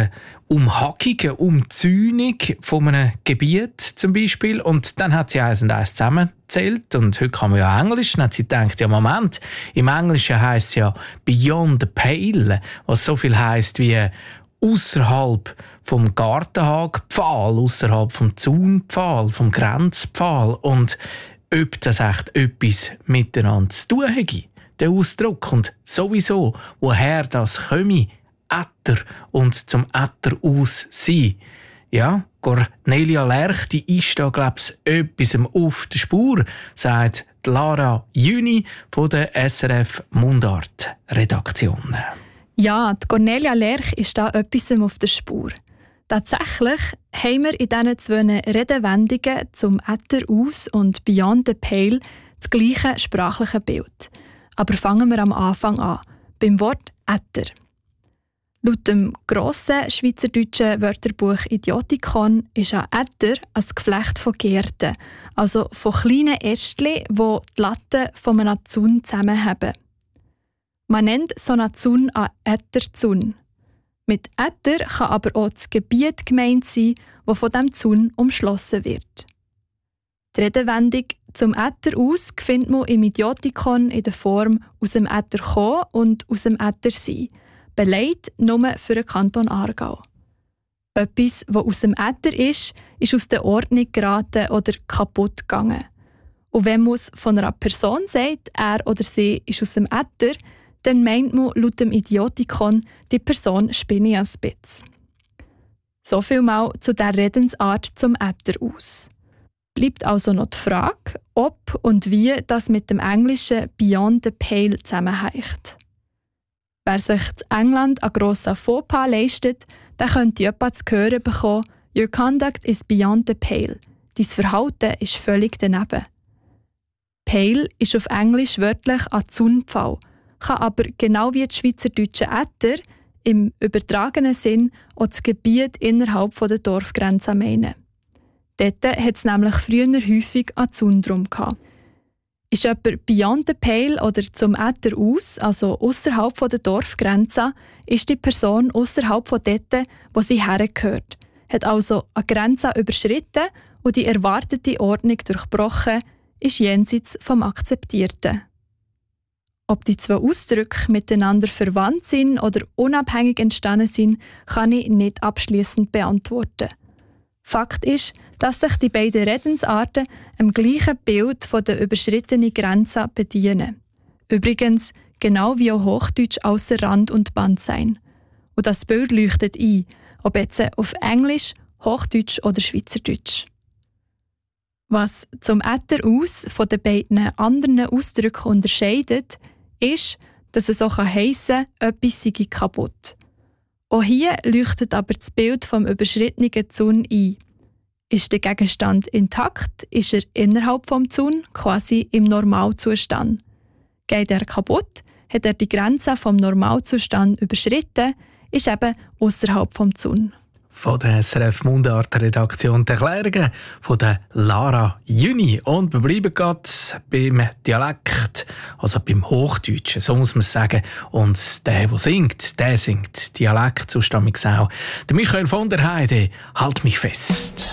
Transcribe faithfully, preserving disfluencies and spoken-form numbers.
eine Umhackung, eine Umzäunung von einem Gebiet zum Beispiel. Und dann hat sie eins und eins zusammengezählt. Und heute kann man ja Englisch. Dann hat sie gedacht, ja Moment, im Englischen heisst es ja «beyond the pale», was so viel heisst wie ausserhalb vom Gartenhagpfahl, ausserhalb vom Zaunpfahl, vom Grenzpfahl. Und ob das echt etwas miteinander zu tun hätte, der Ausdruck, und sowieso, woher das komme, Äther und zum Äther aus sein. Ja, Cornelia Lerch, die ist da, glaube ich, etwas auf der Spur, sagt Lara Jüni von der S R F Mundart-Redaktion. Ja, die Cornelia Lerch ist da etwas auf der Spur. Tatsächlich haben wir in diesen zwei Redewendungen zum Äther aus und Beyond the Pale das gleiche sprachliche Bild. Aber fangen wir am Anfang an, beim Wort Äther. Laut dem grossen schweizerdeutschen Wörterbuch Idiotikon ist ein Äther ein Geflecht von Gerten, also von kleinen Ästchen, die die Latten von einem Zaun zusammenhaben. Man nennt so einen Zaun einen Ätherzaun. Mit Äther kann aber auch das Gebiet gemeint sein, das von diesem Zaun umschlossen wird. Die Redewendung «zum Äther aus» findet man im Idiotikon in der Form «aus dem Äther kommen» und «aus dem Äther sein», belegt nur für den Kanton Aargau. Etwas, das aus dem Äther ist, ist aus der Ordnung geraten oder kaputt gegangen. Und wenn man es von einer Person sagt, er oder sie ist aus dem Äther, dann meint man laut dem Idiotikon, die Person spinne ein bisschen. So viel mal zu der Redensart zum Äther aus. Bleibt also noch die Frage, ob und wie das mit dem englischen «beyond the pale» zusammenhängt. Wer sich in England einen grossen Fauxpas leistet, der könnte jemand zu hören bekommen, «Your conduct is beyond the pale». Dein Verhalten ist völlig daneben. Pale ist auf Englisch wörtlich ein Zaunpfahl, kann aber genau wie das schweizerdeutsche Äther im übertragenen Sinn auch das Gebiet innerhalb der Dorfgrenzen meinen. Dort hat es nämlich früher häufig einen Zaun drum gehabt. Ist jemand beyond the pale oder zum Äther aus, also ausserhalb der Dorfgrenzen, ist die Person ausserhalb von dort, wo sie hergehört, hat also eine Grenze überschritten und die erwartete Ordnung durchbrochen, ist jenseits vom Akzeptierten. Ob die zwei Ausdrücke miteinander verwandt sind oder unabhängig entstanden sind, kann ich nicht abschließend beantworten. Fakt ist, dass sich die beiden Redensarten am gleichen Bild von der überschrittenen Grenze bedienen. Übrigens genau wie auch Hochdeutsch ausser Rand und Band sein. Und das Bild leuchtet ein, ob jetzt auf Englisch, Hochdeutsch oder Schweizerdeutsch. Was zum Äther aus von den beiden anderen Ausdrücken unterscheidet, ist, dass es auch heissen kann, etwas sei kaputt. Auch hier leuchtet aber das Bild vom überschrittenen Zaun ein. Ist der Gegenstand intakt, ist er innerhalb vom Zaun, quasi im Normalzustand. Geht er kaputt, hat er die Grenze vom Normalzustand überschritten, ist eben außerhalb vom Zaun. Von der S R F Mundart-Redaktion die Erklärungen von der Lara Jüni. Und wir bleiben gerade beim Dialekt, also beim Hochdeutschen, so muss man es sagen. Und der, der singt, der singt Dialekt, so stammig auch. Der Michael von der Heide, halt mich fest.